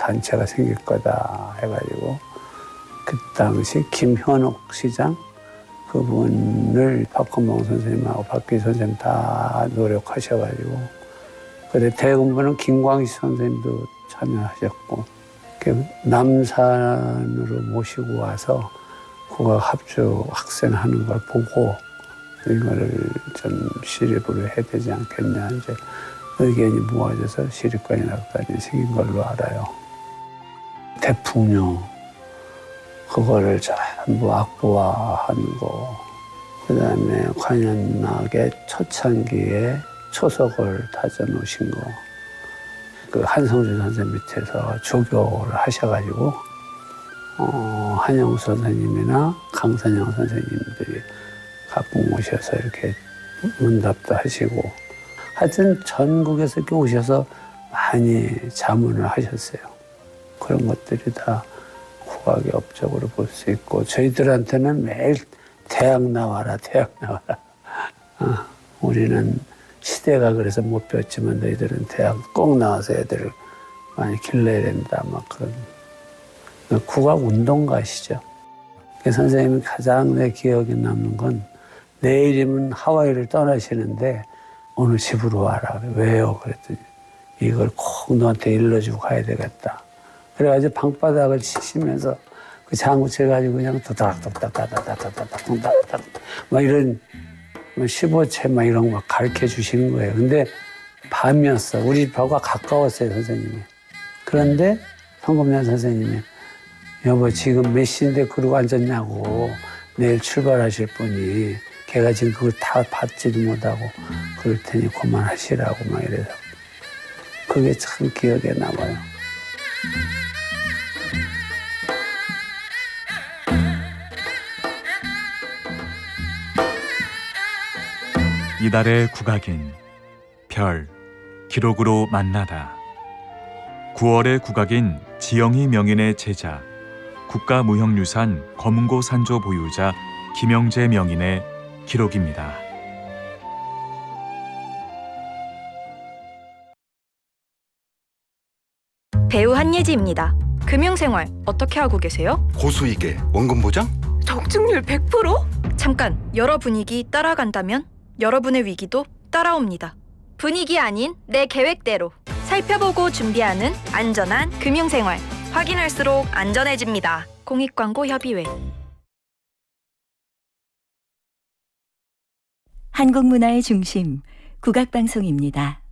단체가 생길 거다 해가지고 그 당시 김현옥 시장 그분을 박헌봉 선생님하고 박기 선생님 다 노력하셔가지고 그때 대공부는 김광식 선생님도 참여하셨고 남산으로 모시고 와서 국악 합주 학생하는 걸 보고 이거를 좀 시립으로 해야 되지 않겠냐 이제 의견이 모아져서 시립관현악단이 생긴 걸로 알아요. 대풍류 그거를 전부 악보화하는 거, 그다음에 관현악의 초창기에 초석을 다져 놓으신 거, 그 한성준 선생님 밑에서 조교를 하셔가지고 한영우 선생님이나 강선영 선생님들이 가끔 오셔서 이렇게 문답도 하시고 하여튼 전국에서 이렇게 오셔서 많이 자문을 하셨어요. 그런 것들이 다 국악의 업적으로 볼 수 있고 저희들한테는 매일 대학 나와라 대학 나와라. 우리는 시대가 그래서 못 배웠지만 너희들은 대학 꼭 나와서 애들을 많이 길러야 된다 막 그런 국악 운동가시죠. 선생님이 가장 내 기억에 남는 건 내일이면 하와이를 떠나시는데 오늘 집으로 와라. 왜요? 그랬더니 이걸 꼭 너한테 일러주고 가야 되겠다. 그래가지고 방바닥을 치시면서 그 장구채 가지고 그냥 도닥도닥다닥다닥다닥다닥 막 이런 15채 막 이런 거 가르쳐 주시는 거예요. 근데 밤이었어. 우리 집하고 가까웠어요, 선생님이. 그런데 황금년 선생님이 여보 지금 몇 시인데 그러고 앉았냐고 내일 출발하실 분이 걔가 지금 그걸 다 받지도 못하고 그럴 테니 그만하시라고 막 이래서 그게 참 기억에 남아요. 이달의 국악인 별 기록으로 만나다. 9월의 국악인 지영희 명인의 제자 국가무형유산 검은고 산조 보유자 김영재 명인의 기록입니다. 배우 한예지입니다. 금융생활 어떻게 하고 계세요? 고수익에 원금 보장? 적중률 100%? 잠깐, 여러 분위기 따라간다면 여러분의 위기도 따라옵니다. 분위기 아닌 내 계획대로 살펴보고 준비하는 안전한 금융생활. 확인할수록 안전해집니다. 공익광고협의회. 한국문화의 중심 국악방송입니다.